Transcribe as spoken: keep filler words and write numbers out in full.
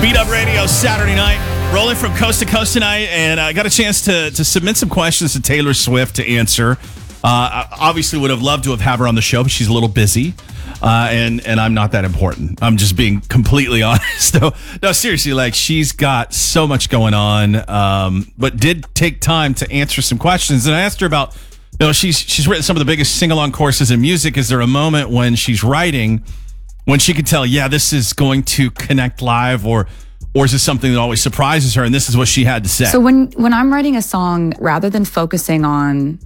Beat Up Radio Saturday night, rolling from coast to coast tonight, and I got a chance to to submit some questions to Taylor Swift to answer. Uh, I obviously would have loved to have had her on the show, but she's a little busy, uh, and and I'm not that important. I'm just being completely honest. No, no, seriously, like she's got so much going on, um, but did take time to answer some questions. And I asked her about, you know, she's she's written some of the biggest sing-along courses in music. Is there a moment when she's writing when she can tell, yeah, this is going to connect live, or or is this something that always surprises her? And this is what she had to say. So when when I'm writing a song, rather than focusing on